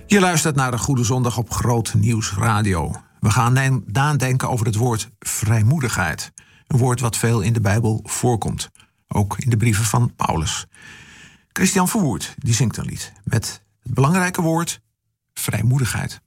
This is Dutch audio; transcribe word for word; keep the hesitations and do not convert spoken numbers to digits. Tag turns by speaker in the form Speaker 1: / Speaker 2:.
Speaker 1: Je luistert naar de Goede Zondag op Groot Nieuws Radio. We gaan nadenken over het woord vrijmoedigheid. Een woord wat veel in de Bijbel voorkomt. Ook in de brieven van Paulus. Christian Verwoerd die zingt een lied met het belangrijke woord vrijmoedigheid.